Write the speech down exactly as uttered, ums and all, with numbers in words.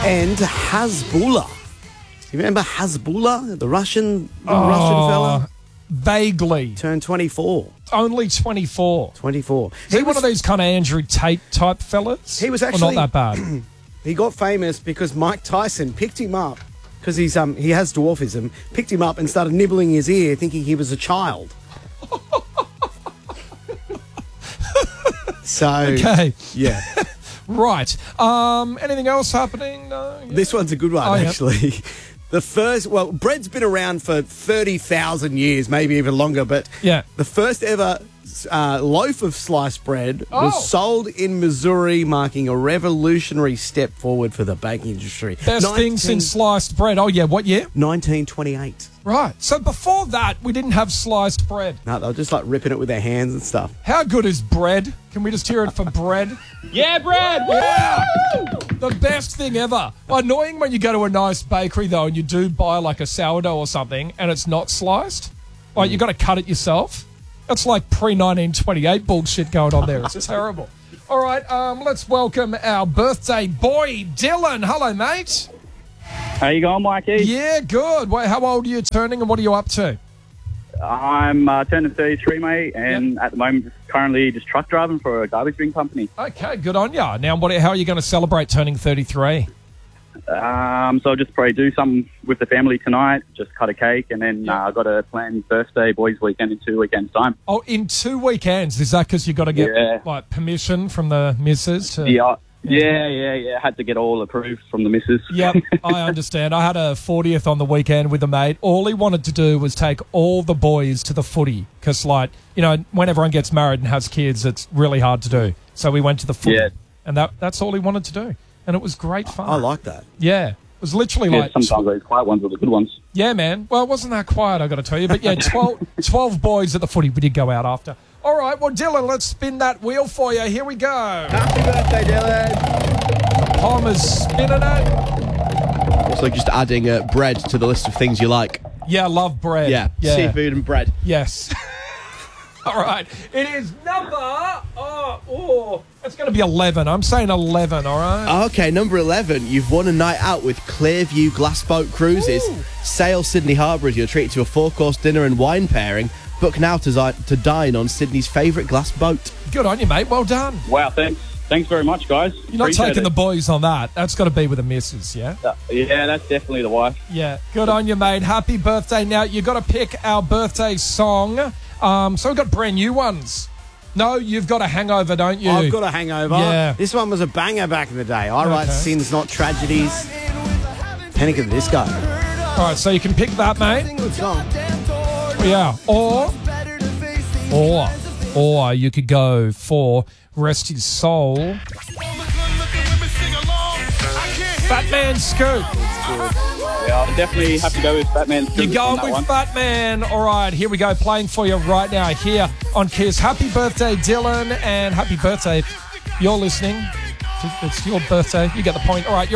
and Hasbulla. You remember Hasbulla, the Russian, the Oh, Russian fella? Vaguely. Turned twenty-four. Only twenty-four. twenty-four. Is he, he one of these kind of Andrew Tate type fellas? He was Or actually not that bad. He got famous because Mike Tyson picked him up because he's um he has dwarfism. Picked him up and started nibbling his ear, thinking he was a child. So Okay. yeah. Right. Um, anything else happening? No. Yeah. This one's a good one, Oh, yeah. actually. The first, well, bread's been around for thirty thousand years, maybe even longer, but Yeah. the first ever uh, loaf of sliced bread Oh. was sold in Missouri, marking a revolutionary step forward for the baking industry. Best thing nineteen since sliced bread. Oh, yeah. What year? nineteen twenty-eight. Right. So before that, we didn't have sliced bread. No, they were just like ripping it with their hands and stuff. How good is bread? Can we just hear it for bread? Yeah, bread. Yeah. The best thing ever. Annoying when you go to a nice bakery, though, and you do buy like a sourdough or something, and it's not sliced. Like, you got to cut it yourself. That's like pre nineteen twenty-eight bullshit going on there. It's terrible. All right, um, let's welcome our birthday boy, Dylan. Hello, mate. How you going, Mikey? Yeah, good. Wait, how old are you turning, and what are you up to? I'm uh, turning thirty-three, mate, and at the moment, just currently just truck driving for a garbage bin company. Okay, good on ya. Now, what? How are you going to celebrate turning thirty-three? Um, so I'll just probably do something with the family tonight, just cut a cake, and then Yeah. uh, I've got a planned birthday boys weekend in two weekends' time. Oh, in two weekends. Is that because you got to get Yeah. like permission from the missus? To... Yeah, yeah, yeah, yeah. Had to get all approved from the missus. Yep, I understand. I had a fortieth on the weekend with a mate. All he wanted to do was take all the boys to the footy because, like, you know, when everyone gets married and has kids, it's really hard to do. So we went to the footy, Yeah. and that that's all he wanted to do. And it was great fun. I like that. Yeah, it was literally Yeah, like... sometimes those quiet ones are the good ones. Yeah, man. Well, it wasn't that quiet, I got to tell you. But yeah, twelve, twelve boys at the footy. We did go out after. All right, well, Dylan, let's spin that wheel for you. Here we go. Happy birthday, Dylan. Palmer's spinning it. Also, just adding uh, bread to the list of things you like. Yeah, I love bread. Yeah, yeah. seafood and bread. Yes. All right. It is number... Oh, oh. It's going to be eleven. I'm saying eleven, all right? Okay, number eleven. You've won a night out with Clearview Glassboat Cruises. Ooh. Sail Sydney Harbour as your treat to a four-course dinner and wine pairing. Book now to, zi- to dine on Sydney's favourite glass boat. Good on you, mate. Well done. Wow, thanks. Thanks very much, guys. You're not Appreciate taking it. the boys on that. That's got to be with the missus, yeah? Uh, yeah, that's definitely the wife. Yeah. Good on you, mate. Happy birthday. Now, you got to pick our birthday song. Um, so we've got brand new ones. No, you've got a hangover, don't you? I've got a hangover. Yeah. This one was a banger back in the day. I write Okay. sins, not tragedies. Panic at the Disco. All right, so you can pick that, mate. Good song. Yeah. Or, or, or you could go for Rest His Soul. Fat Man Scoop. Yeah, I'll definitely have to go with Batman. You're going on that with one. Fat Man. All right, here we go. Playing for you right now here on Kiss. Happy birthday, Dylan, and happy birthday if you're listening. It's your birthday. You get the point. All right, you're